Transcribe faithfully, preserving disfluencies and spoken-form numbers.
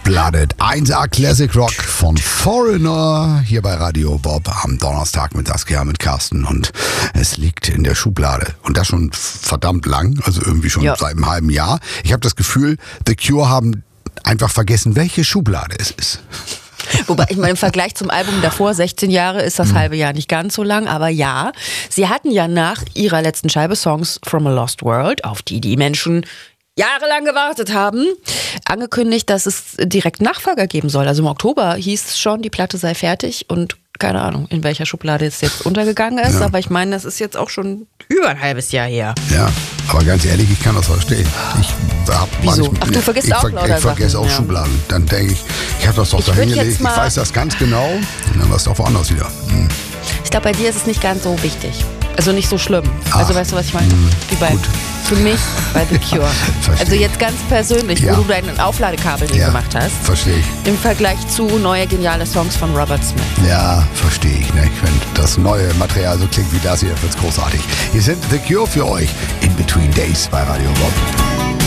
Cold-Blooded. eins A Classic Rock von Foreigner hier bei Radio Bob am Donnerstag mit Saskia, mit Carsten und es liegt in der Schublade. Und das schon verdammt lang, also irgendwie schon ja. seit einem halben Jahr. Ich habe das Gefühl, The Cure haben einfach vergessen, welche Schublade es ist. Wobei, ich meine, im Vergleich zum Album davor, sechzehn Jahre, ist das halbe Jahr nicht ganz so lang. Aber ja, sie hatten ja nach ihrer letzten Scheibe Songs from a Lost World, auf die die Menschen jahrelang gewartet haben, angekündigt, dass es direkt Nachfolger geben soll. Also im Oktober hieß es schon, die Platte sei fertig und keine Ahnung, in welcher Schublade es jetzt untergegangen ist. Ja. Aber ich meine, das ist jetzt auch schon über ein halbes Jahr her. Ja, aber ganz ehrlich, ich kann das verstehen. Ich hab Wieso? Ach, du vergisst ich auch ver- lauter Ich vergesse Sachen. auch Ja. Schubladen. Dann denke ich, ich habe das doch Ich da würd hingelegt. jetzt mal- Ich weiß das ganz genau. Und dann war es doch woanders wieder. Hm. Ich glaube, bei dir ist es nicht ganz so wichtig. Also nicht so schlimm. Ach, also weißt du, was ich meine? mh, Wie bei, gut. für mich bei The Cure. Versteh Also ich. jetzt ganz persönlich, Ja. wo du dein Aufladekabel Ja, hingemacht hast. verstehe ich. Im Vergleich zu neue geniale Songs von Robert Smith. Ja, verstehe ich. Ne? Wenn das neue Material so klingt wie das hier, wird's großartig. Hier sind The Cure für euch in Between Days bei Radio Bob.